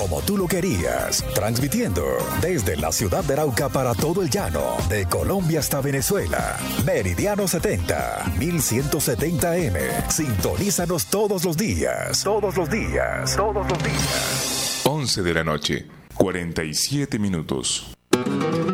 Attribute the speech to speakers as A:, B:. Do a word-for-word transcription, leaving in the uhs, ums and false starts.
A: como tú lo querías, transmitiendo desde la ciudad de Arauca para todo el llano, de Colombia hasta Venezuela. Meridiano setenta, mil ciento setenta eme. Sintonízanos todos los días, todos los días, todos los días.
B: once de la noche, cuarenta y siete minutos.